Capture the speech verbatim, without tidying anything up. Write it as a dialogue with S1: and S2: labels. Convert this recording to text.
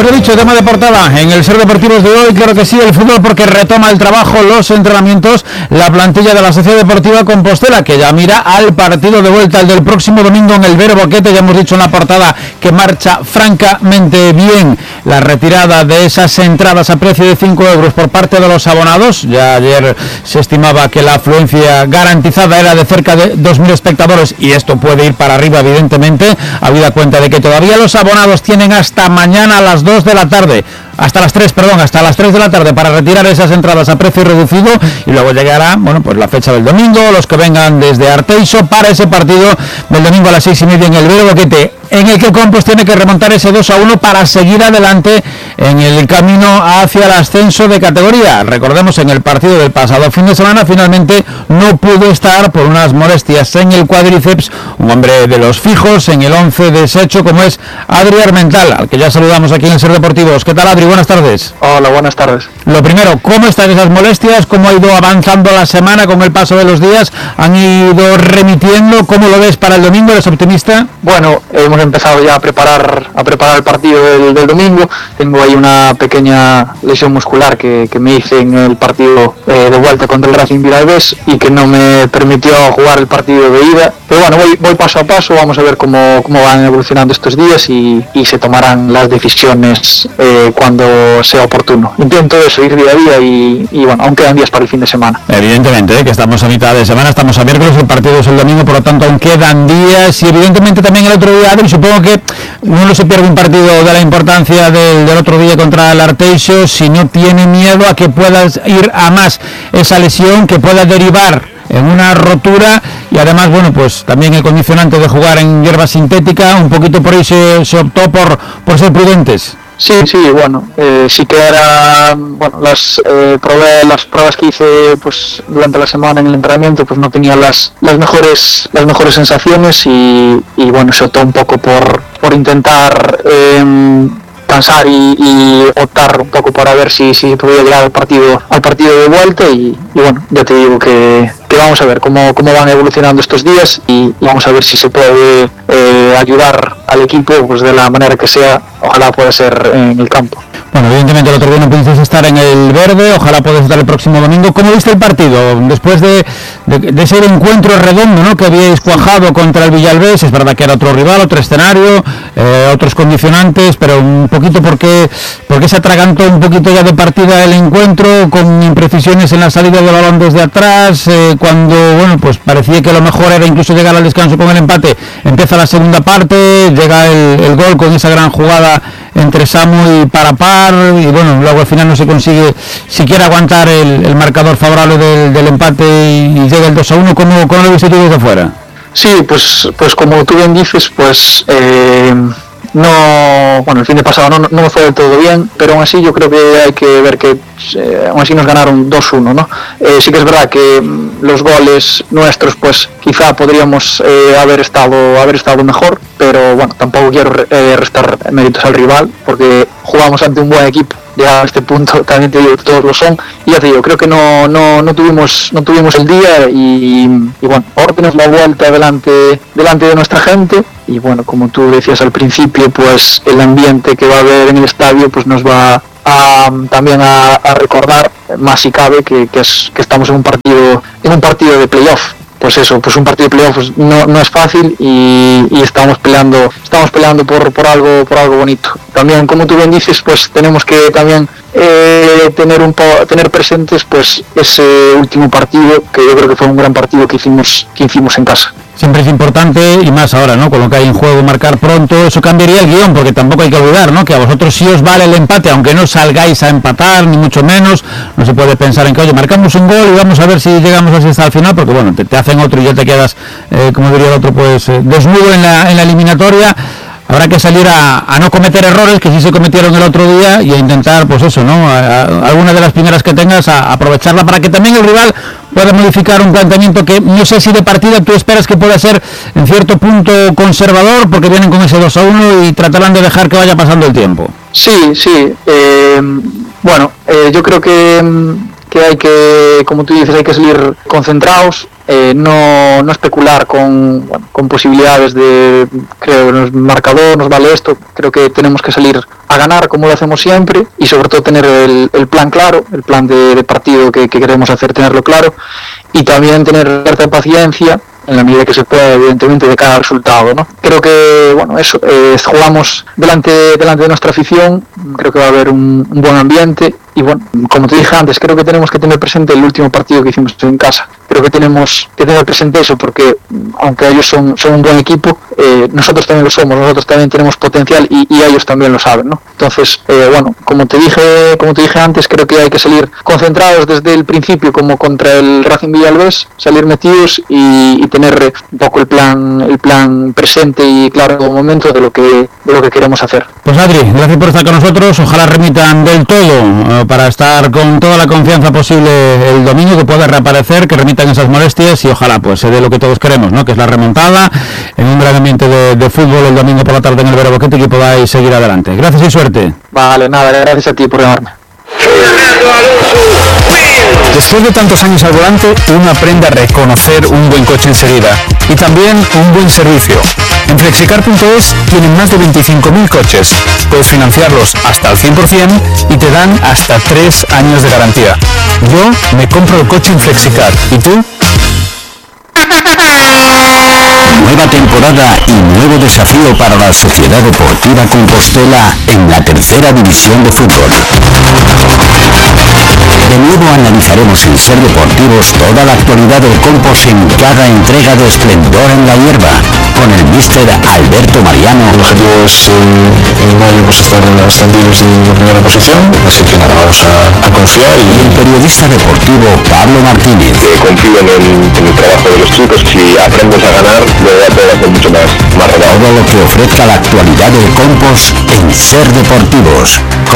S1: Pues lo dicho, tema de portada en el Ser Deportivos de hoy, claro que sí, el fútbol, porque retoma el trabajo, los entrenamientos, la plantilla de la Sociedad Deportiva Compostela, que ya mira al partido de vuelta, el del próximo domingo en el Vero Boquete. Ya hemos dicho en la portada que marcha francamente bien la retirada de esas entradas a precio de cinco euros por parte de los abonados. Ya ayer se estimaba que la afluencia garantizada era de cerca de dos mil espectadores, y esto puede ir para arriba, evidentemente, habida cuenta de que todavía los abonados tienen hasta mañana a las dos de la tarde, hasta las tres, perdón, hasta las tres de la tarde para retirar esas entradas a precio reducido, y luego llegará, bueno, pues la fecha del domingo, los que vengan desde Arteixo para ese partido del domingo a las seis y media en el Vero Boquete, en el que el Compos tiene que remontar ese dos a uno para seguir adelante en el camino hacia el ascenso de categoría. Recordemos, en el partido del pasado fin de semana finalmente no pudo estar por unas molestias en el cuádriceps un hombre de los fijos en el once deshecho, como es Adri Armental, al que ya saludamos aquí en el Ser Deportivos. ¿Qué tal, Adri? Buenas tardes.
S2: Hola, buenas tardes.
S1: Lo primero, ¿cómo están esas molestias? ¿Cómo ha ido avanzando la semana con el paso de los días? ¿Han ido remitiendo? ¿Cómo lo ves para el domingo? ¿Eres optimista?
S2: Bueno, hemos empezado ya a preparar a preparar el partido del, del domingo. Tengo ahí una pequeña lesión muscular que, que me hice en el partido eh, de vuelta contra el Racing Vilalbés y que no me permitió jugar el partido de ida. Pero bueno, voy, voy paso a paso, vamos a ver cómo, cómo van evolucionando estos días y, y se tomarán las decisiones eh, cuando sea oportuno. Intento eso, ir día a día y, y bueno, aún quedan días para el fin de semana.
S1: Evidentemente, ¿eh? que estamos a mitad de semana, estamos a miércoles, el partido es el domingo, por lo tanto aún quedan días, y evidentemente también el otro día, Adri, supongo que uno no se pierde un partido de la importancia del, del otro día contra el Arteixo si no tiene miedo a que puedas ir a más esa lesión, que pueda derivar en una rotura, y además, bueno, pues también el condicionante de jugar en hierba sintética, un poquito por ahí se, se optó por, por ser prudentes.
S2: Sí, sí, bueno, eh, sí que era, bueno, las eh, probé, las pruebas que hice pues durante la semana en el entrenamiento, pues no tenía las las mejores las mejores sensaciones y, y bueno, se optó un poco por por intentar eh, cansar y, y optar un poco para ver si si podía llegar al partido al partido de vuelta y, y bueno, ya te digo que, que vamos a ver cómo cómo van evolucionando estos días y, y vamos a ver si se puede eh, ayudar al equipo pues de la manera que sea. Ojalá pueda ser en el campo.
S1: Bueno, evidentemente el otro día no pudiste estar en el verde, ojalá puedas estar el próximo domingo. ¿Cómo viste el partido? Después de, de, de ese encuentro redondo, ¿no?, que habíais cuajado contra el Villalbés, es verdad que era otro rival, otro escenario, eh, otros condicionantes, pero un poquito porque, porque se atragantó un poquito ya de partida el encuentro, con imprecisiones en la salida del balón desde atrás, eh, cuando, bueno, pues parecía que lo mejor era incluso llegar al descanso con el empate. Empieza la segunda parte, llega el, el gol con esa gran jugada entre Samu y Parapar, y bueno, luego al final no se consigue siquiera aguantar el, el marcador favorable del, del empate y, y llega el dos a uno. ¿Cómo, cómo lo viste tú desde fuera?
S2: Sí, pues pues como tú bien dices, pues eh, no, bueno, el fin de pasado no, no me fue del todo bien, pero aún así yo creo que hay que ver que eh, aún así nos ganaron dos uno, ¿no? Eh, sí que es verdad que los goles nuestros pues quizá podríamos eh, haber estado haber estado mejor, pero bueno, tampoco quiero eh, restar méritos al rival porque jugamos ante un buen equipo. Ya a este punto también te digo que todos lo son, y ya te digo, creo que no no no tuvimos no tuvimos el día y, y bueno, ahora tenemos la vuelta delante delante de nuestra gente y bueno, como tú decías al principio, pues el ambiente que va a haber en el estadio pues nos va a, también a, a recordar más si cabe que, que es que estamos en un partido en un partido de playoff. Pues eso, pues un partido de playoffs no, no es fácil y, y estamos peleando, estamos peleando por, por algo, por algo bonito. También, como tú bien dices, pues tenemos que también eh, tener un po, tener presentes pues ese último partido, que yo creo que fue un gran partido que hicimos, que hicimos en casa.
S1: Siempre es importante, y más ahora, ¿no?, con lo que hay en juego, marcar pronto. Eso cambiaría el guión, porque tampoco hay que olvidar, ¿no?, que a vosotros sí os vale el empate, aunque no salgáis a empatar, ni mucho menos. No se puede pensar en que, oye, marcamos un gol y vamos a ver si llegamos así hasta el final, porque bueno, te, te hacen otro y ya te quedas, eh, como diría el otro, pues eh, desnudo en la, en la eliminatoria. Habrá que salir a, a no cometer errores que sí se cometieron el otro día y a intentar, pues eso, ¿no?, a, a, alguna de las primeras que tengas, a, a aprovecharla para que también el rival pueda modificar un planteamiento que no sé si de partida tú esperas que pueda ser en cierto punto conservador, porque vienen con ese dos a uno y tratarán de dejar que vaya pasando el tiempo.
S2: Sí, sí, eh, bueno, eh, yo creo que que hay que, como tú dices, hay que salir concentrados, eh, no, no especular con, bueno, con posibilidades de, creo que nos marcador, nos vale esto. Creo que tenemos que salir a ganar como lo hacemos siempre y sobre todo tener el, el plan claro, el plan de, de partido que, que queremos hacer, tenerlo claro, y también tener cierta paciencia en la medida que se pueda, evidentemente, de cada resultado, ¿no? Creo que, bueno, eso, eh, jugamos delante, delante de nuestra afición, creo que va a haber un, un buen ambiente y, bueno, como te dije antes, creo que tenemos que tener presente el último partido que hicimos en casa. Creo que tenemos que tener presente eso porque, aunque ellos son, son un buen equipo, eh, nosotros también lo somos, nosotros también tenemos potencial y, y ellos también lo saben, ¿no? Entonces, eh, bueno, como te dije, como te dije antes, creo que hay que salir concentrados desde el principio, como contra el Racing Villalbés, salir metidos y, y tener un poco el plan, el plan presente y claro en todo momento de lo que, de lo que queremos hacer.
S1: Pues Adri, gracias por estar con nosotros, ojalá remitan del todo eh, para estar con toda la confianza posible el domingo, que pueda reaparecer, que remitan esas molestias y ojalá pues se dé lo que todos queremos, ¿no? Que es la remontada en un gran ambiente de, de fútbol el domingo por la tarde en el Vero Boquete y que podáis seguir adelante. Gracias y suerte.
S2: Vale, nada, gracias a ti por llamarme.
S3: Después de tantos años al volante, uno aprende a reconocer un buen coche enseguida y también un buen servicio. En Flexicar punto es tienen más de veinticinco mil coches. Puedes financiarlos hasta al cien por ciento y te dan hasta tres años de garantía. Yo me compro el coche en Flexicar. ¿Y tú?
S4: Nueva temporada y nuevo desafío para la Sociedad Deportiva Compostela en la tercera división de fútbol. De nuevo analizaremos en Ser Deportivos toda la actualidad del Compos en cada entrega de Esplendor en la Hierba, con el míster Alberto Mariano.
S5: El objetivo es eh, en mayo pues estar en las ascendidos de primera posición, así que nada, vamos a, a confiar.
S4: Y el periodista deportivo Pablo Martínez.
S5: Que confíen en, en el trabajo de los chicos, si aprendes a ganar, luego ya puedes hacer mucho más, más rodado.
S4: Todo lo que ofrezca la actualidad del Compos en Ser Deportivos.